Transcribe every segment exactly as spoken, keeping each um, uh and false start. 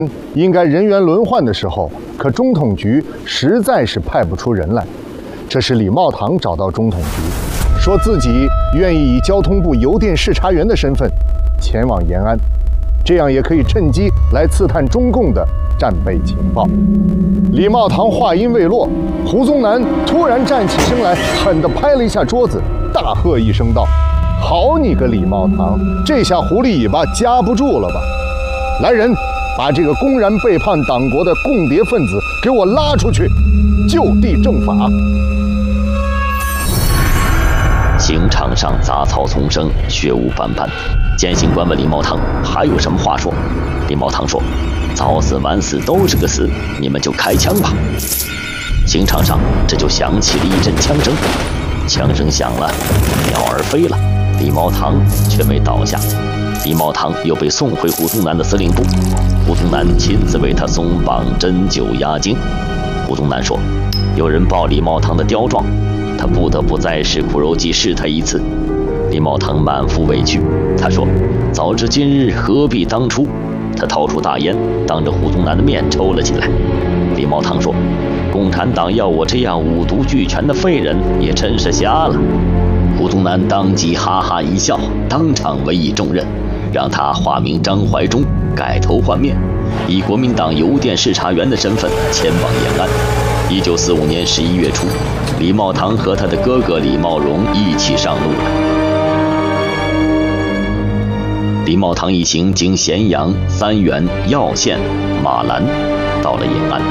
应该人员轮换的时候，可中统局实在是派不出人来。这时李茂堂找到中统局，说自己愿意以交通部邮电视察员的身份前往延安，这样也可以趁机来刺探中共的战备情报。李茂堂话音未落，胡宗南突然站起身来，狠地拍了一下桌子，大喝一声道：“好你个李茂堂，这下狐狸尾巴夹不住了吧？来人，把这个公然背叛党国的共谍分子给我拉出去，就地正法！” 刑场上杂草丛生，血雾斑斑。监刑官问李茂堂还有什么话说。李茂堂说：“早死晚死都是个死，你们就开枪吧。”刑场上这就响起了一阵枪声，枪声响了，鸟儿飞了，李茂堂却没倒下。李茂堂又被送回胡宗南的司令部，胡宗南亲自为他松绑、针灸、压惊。胡宗南说：“有人报李茂堂的刁状，他不得不再使苦肉计试他一次。”李茂堂满腹委屈，他说：“早知今日，何必当初？”他掏出大烟，当着胡宗南的面抽了起来。李茂堂说：“共产党要我这样五毒俱全的废人，也真是瞎了。”胡宗南当即哈哈一笑，当场委以重任，让他化名张怀忠，改头换面，以国民党邮电视察员的身份前往延安。一九四五年十一月初，李茂堂和他的哥哥李茂荣一起上路了。李茂堂一行经咸阳、三原、耀县、马兰，到了延安。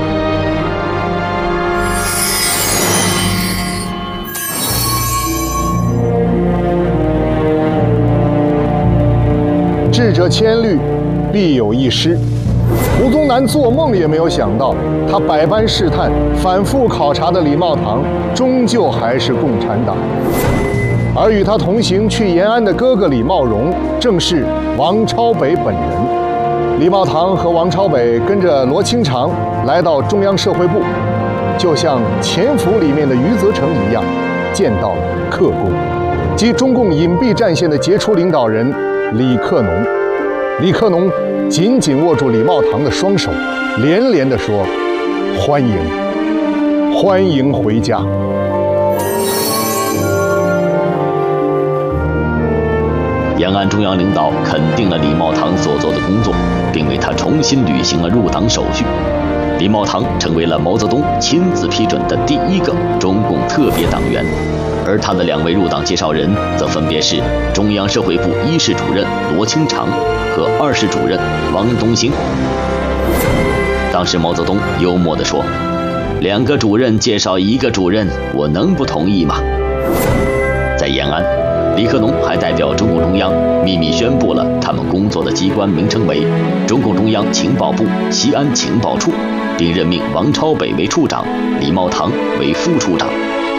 智者千虑，必有一失。胡宗南做梦也没有想到，他百般试探、反复考察的李茂堂，终究还是共产党。而与他同行去延安的哥哥李茂荣，正是王超北本人。李茂堂和王超北跟着罗清长来到中央社会部，就像《潜伏》里面的余则成一样，见到了克公，即中共隐蔽战线的杰出领导人李克农。李克农紧紧握住李茂堂的双手，连连地说：“欢迎，欢迎回家。” 延安中央领导肯定了李茂堂所做的工作，并为他重新履行了入党手续。李茂堂成为了毛泽东亲自批准的第一个中共特别党员，而他的两位入党介绍人则分别是中央社会部一室主任罗清长和二室主任王东兴。当时毛泽东幽默地说：“两个主任介绍一个主任，我能不同意吗？”在延安，李克农还代表中共中央秘密宣布了他们工作的机关名称为中共中央情报部西安情报处，并任命王超北为处长，李茂堂为副处长。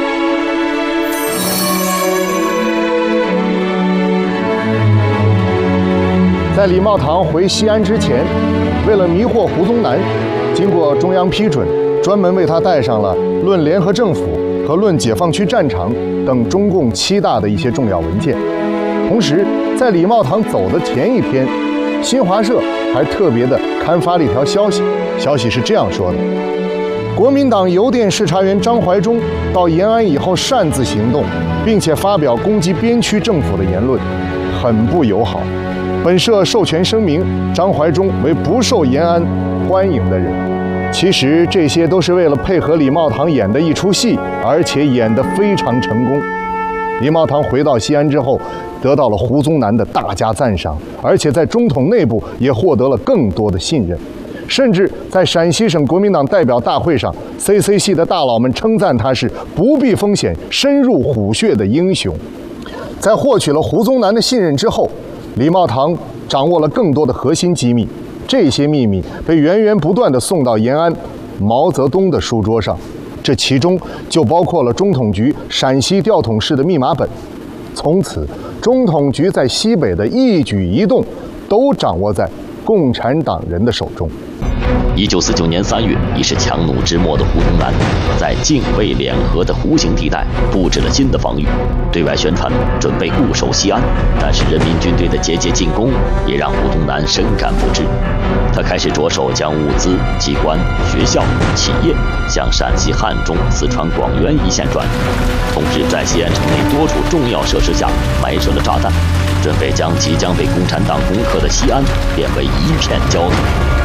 在李茂堂回西安之前，为了迷惑胡宗南，经过中央批准，专门为他带上了《论联合政府》和《论解放区战场》等中共七大的一些重要文件。同时，在李茂堂走的前一天，新华社还特别的刊发了一条消息，消息是这样说的：国民党邮电视察员张怀忠到延安以后擅自行动，并且发表攻击边区政府的言论，很不友好。本社授权声明张怀忠为不受延安欢迎的人。其实这些都是为了配合李茂堂演的一出戏，而且演得非常成功。李茂堂回到西安之后，得到了胡宗南的大加赞赏，而且在中统内部也获得了更多的信任。甚至在陕西省国民党代表大会上 ，C C 系的大佬们称赞他是不避风险、深入虎穴的英雄。在获取了胡宗南的信任之后，李茂堂掌握了更多的核心机密，这些秘密被源源不断地送到延安毛泽东的书桌上，这其中就包括了中统局陕西调统室的密码本。从此，中统局在西北的一举一动都掌握在共产党人的手中。 一九四九年三月，已是强弩之末的胡宗南，在泾渭两河的弧形地带布置了新的防御，对外宣传准备固守西安。但是人民军队的节节进攻也让胡宗南深感不支，他开始着手将物资、机关、学校、企业向陕西汉中、四川广元一线转移，同时在西安城内多处重要设施下埋设了炸弹，准备将即将被共产党攻克的西安变为一片焦土。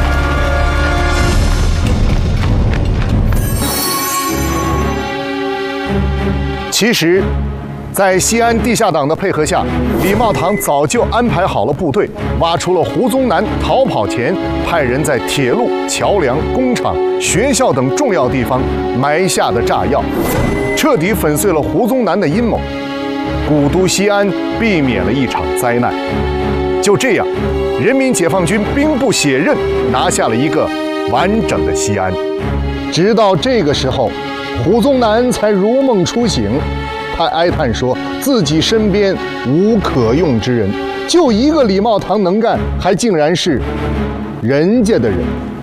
其实，在西安地下党的配合下，李茂堂早就安排好了部队，挖出了胡宗南逃跑前派人在铁路、桥梁、工厂、学校等重要地方埋下的炸药，彻底粉碎了胡宗南的阴谋，古都西安避免了一场灾难。就这样，人民解放军兵不血刃拿下了一个完整的西安。直到这个时候，胡宗南才如梦初醒，他哀叹说自己身边无可用之人，就一个李茂堂能干，还竟然是人家的人。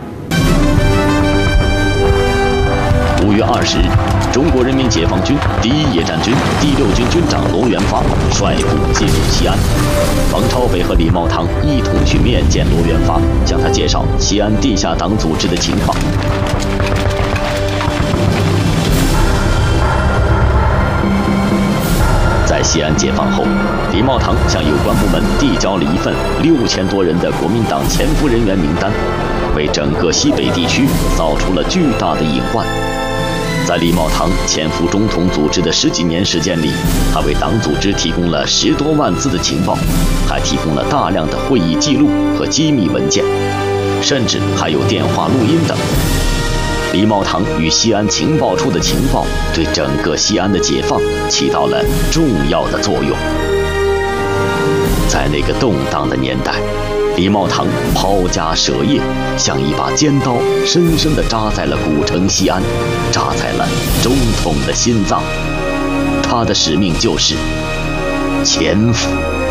五月二十日，中国人民解放军第一野战军第六军军长罗元发率部进入西安，王超北和李茂堂一同去面见罗元发，向他介绍西安地下党组织的情况。在西安解放后，李茂堂向有关部门递交了一份六千多人的国民党潜伏人员名单，为整个西北地区扫除了巨大的隐患。在李茂堂潜伏中统组织的十几年时间里，他为党组织提供了十多万字的情报，还提供了大量的会议记录和机密文件，甚至还有电话录音等。李茂堂与西安情报处的情报对整个西安的解放起到了重要的作用。在那个动荡的年代，李茂堂抛家舍业，像一把尖刀，深深地扎在了古城西安，扎在了中统的心脏。他的使命就是潜伏。